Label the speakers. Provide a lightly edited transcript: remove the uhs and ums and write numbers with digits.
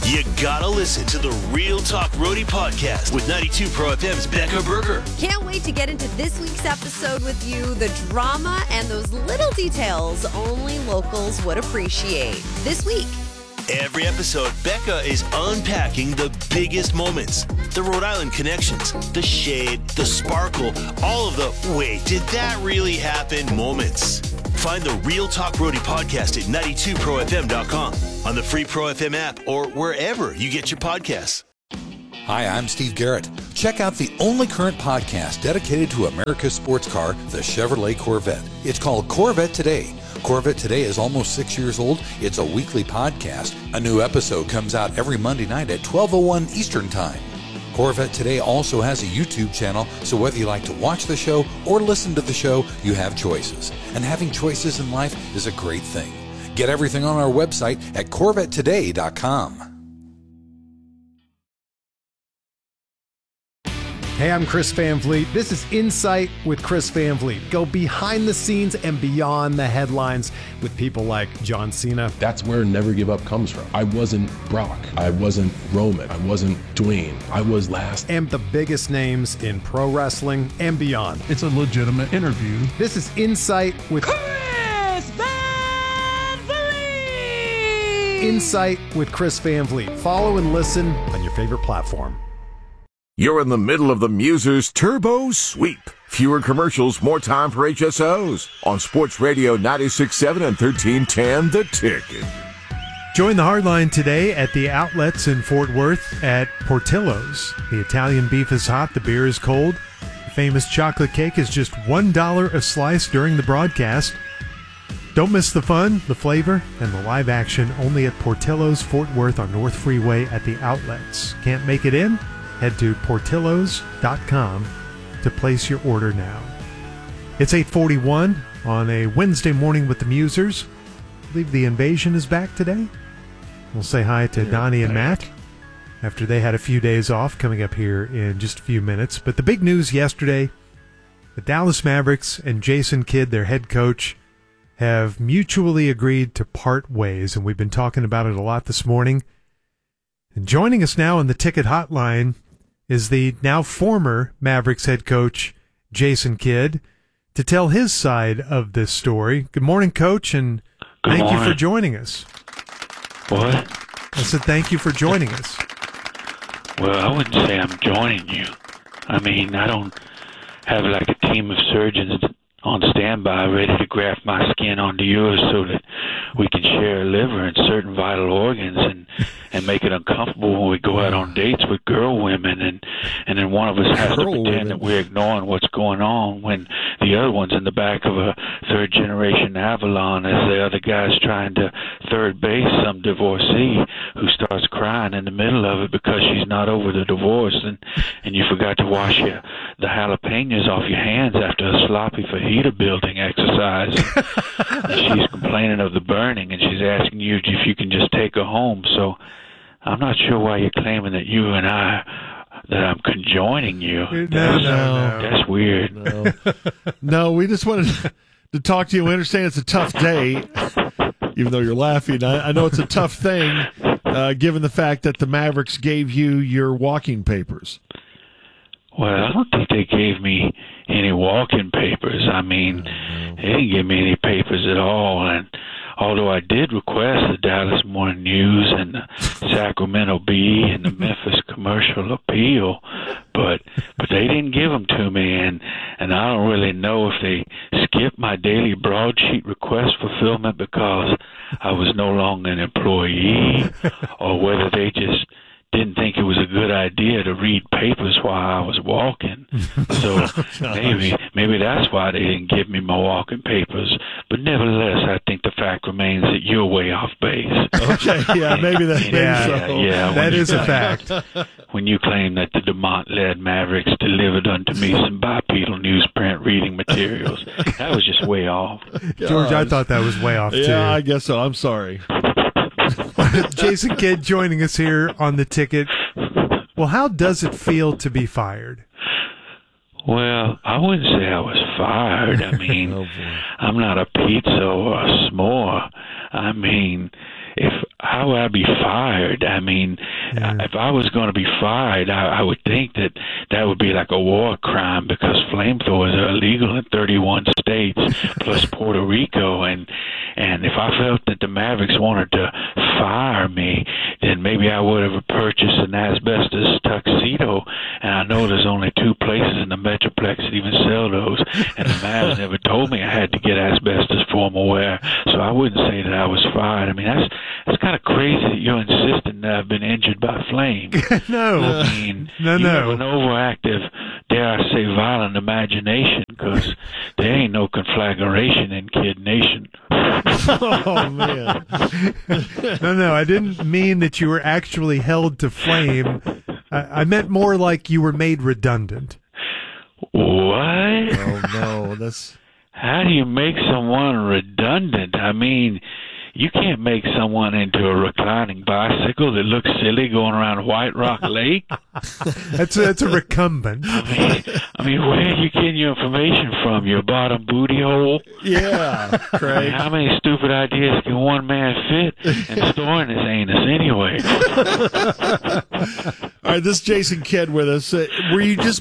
Speaker 1: You gotta listen to the Real Talk Roadie podcast with 92 Pro FM's Becca Berger.
Speaker 2: Can't wait to get into this week's episode with you. The drama and those little details only locals would appreciate. This week.
Speaker 1: Every episode, Becca is unpacking the biggest moments, the Rhode Island connections, the shade, the sparkle, all of the wait, did that really happen moments. Find the Real Talk Roadie podcast at 92profm.com, on the free Pro FM app, or wherever you get your podcasts.
Speaker 3: Hi, I'm Steve Garrett. Check out the only current podcast dedicated to America's sports car, the Chevrolet Corvette. It's called Corvette Today. Corvette Today is almost 6 years old. It's a weekly podcast. A new episode comes out every Monday night at 12:01 Eastern Time. Corvette Today also has a YouTube channel, so whether you like to watch the show or listen to the show, you have choices. And having choices in life is a great thing. Get everything on our website at CorvetteToday.com.
Speaker 4: Hey, I'm Chris Van Vliet. This is Insight with Chris Van Vliet. Go behind the scenes and beyond the headlines with people like John Cena.
Speaker 5: That's where Never Give Up comes from. I wasn't Brock. I wasn't Roman. I wasn't Dwayne. I was last.
Speaker 4: And the biggest names in pro wrestling and beyond.
Speaker 6: It's a legitimate interview.
Speaker 4: This is Insight with
Speaker 7: Chris Van Vliet.
Speaker 4: Insight with Chris Van Vliet. Follow and listen on your favorite platform.
Speaker 8: You're in the middle of the Musers Turbo Sweep. Fewer commercials, more time for HSOs. On Sports Radio 96.7 and 1310, The Ticket.
Speaker 9: Join the Hardline today at the outlets in Fort Worth at Portillo's. The Italian beef is hot, the beer is cold. The famous chocolate cake is just $1 a slice during the broadcast. Don't miss the fun, the flavor, and the live action only at Portillo's Fort Worth on North Freeway at the outlets. Can't make it in? Head to Portillos.com to place your order now. It's 8:41 on a Wednesday morning with the Musers. I believe the invasion is back today. We'll say hi to Donnie and Matt after they had a few days off, coming up here in just a few minutes. But the big news yesterday, the Dallas Mavericks and Jason Kidd, their head coach, have mutually agreed to part ways, and we've been talking about it a lot this morning. And joining us now on the Ticket Hotline is the now former Mavericks head coach, Jason Kidd, to tell his side of this story. Good morning, Coach, and thank you for joining us.
Speaker 10: What?
Speaker 9: I said thank you for joining us.
Speaker 10: Well, I wouldn't say I'm joining you. I mean, I don't have like a team of surgeons on standby ready to graft my skin onto yours so that we can share a liver and certain vital organs and make it uncomfortable when we go out on dates with girl women and then one of us has to pretend that we're ignoring what's going on when the other one's in the back of a third generation Avalon as the other guy's trying to third base some divorcee who starts crying in the middle of it because she's not over the divorce and you forgot to wash the jalapenos off your hands after a sloppy fajita building exercise. And she's complaining of the burning and she's asking you if you can just take her home. So I'm not sure why you're claiming that I'm conjoining you.
Speaker 6: No.
Speaker 10: That's weird.
Speaker 6: No, we just wanted to talk to you. We understand it's a tough day, even though you're laughing. I know it's a tough thing, given the fact that the Mavericks gave you your walking papers.
Speaker 10: Well, I don't think they gave me any walking papers. I mean, they didn't give me any papers at all. And although I did request the Dallas Morning News and the Sacramento Bee and the Memphis Commercial Appeal, but they didn't give them to me. And I don't really know if they skipped my daily broadsheet request fulfillment because I was no longer an employee, or whether they just didn't think it was a good idea to read papers while I was walking. So maybe that's why they didn't give me my walking papers. But nevertheless, I think the fact remains that you're way off base.
Speaker 6: Okay, yeah, maybe that's
Speaker 10: yeah,
Speaker 9: that is a fact.
Speaker 10: When you claim that the DeMont-led Mavericks delivered unto me some bipedal newsprint reading materials, that was just way off.
Speaker 9: George, I thought that was way off, too.
Speaker 6: Yeah, I guess so. I'm sorry.
Speaker 9: Jason Kidd joining us here on the Ticket. Well, how does it feel to be fired?
Speaker 10: Well, I wouldn't say I was fired. I mean, I'm not a pizza or a s'more. I mean, if how would I be fired? I mean, if I was going to be fired, I would think that would be like a war crime, because flamethrowers are illegal in 31 states plus Puerto Rico, and if I felt that the Mavericks wanted to fire me, then maybe I would have purchased an asbestos tuxedo, and I know there's only 2 places in the Metroplex that even sell those, and the Mavs never told me I had to get asbestos formal wear, so I wouldn't say that I was fired. I mean, that's kind of crazy that you're insisting that I've been injured by flame.
Speaker 9: No.
Speaker 10: I mean,
Speaker 9: No.
Speaker 10: You have an overactive, dare I say, violent imagination, because there ain't no conflagration in Kid Nation.
Speaker 6: Oh, man.
Speaker 9: No, I didn't mean that you were actually held to flame. I meant more like you were made redundant.
Speaker 10: What?
Speaker 6: Oh, no.
Speaker 10: How do you make someone redundant? I mean, you can't make someone into a reclining bicycle that looks silly going around White Rock Lake.
Speaker 9: That's a recumbent.
Speaker 10: I mean, where are you getting your information from? Your bottom booty hole?
Speaker 6: Yeah, Craig.
Speaker 10: I mean, how many stupid ideas can one man fit in storing his anus anyway?
Speaker 6: All right, this is Jason Kidd with us. Were you just